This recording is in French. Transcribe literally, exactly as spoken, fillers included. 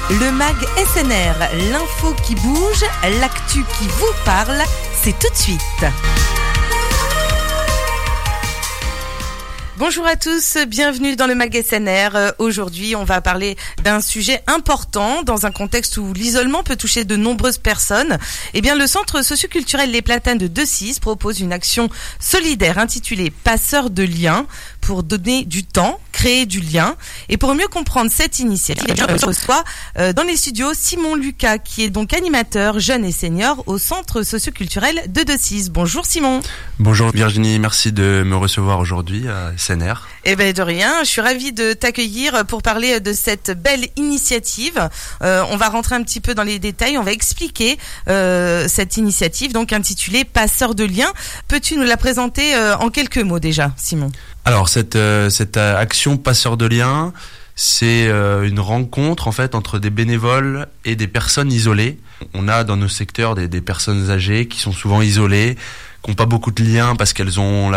Le mag S N R, l'info qui bouge, l'actu qui vous parle, c'est tout de suite. Bonjour à tous, bienvenue dans le mag S N R. Aujourd'hui, on va parler d'un sujet important dans un contexte où l'isolement peut toucher de nombreuses personnes. Eh bien, le centre socioculturel Les Platanes de Decize propose une action solidaire intitulée Passeurs de liens pour donner du temps, créer du lien. Et pour mieux comprendre cette initiative, je reçois euh, dans les studios Simon Lucas, qui est donc animateur jeune et senior au centre socioculturel de Decize. Bonjour Simon. Bonjour Virginie, merci de me recevoir aujourd'hui à S N R. Eh ben de rien, je suis ravie de t'accueillir pour parler de cette belle initiative. Euh, on va rentrer un petit peu dans les détails, on va expliquer euh, cette initiative, donc intitulée Passeurs de liens. Peux-tu nous la présenter euh, en quelques mots déjà, Simon ? Alors cette euh, cette action Passeurs de liens, c'est euh, une rencontre en fait entre des bénévoles et des personnes isolées. On a dans nos secteurs des, des personnes âgées qui sont souvent isolées, qui n'ont pas beaucoup de liens parce qu'elles ont la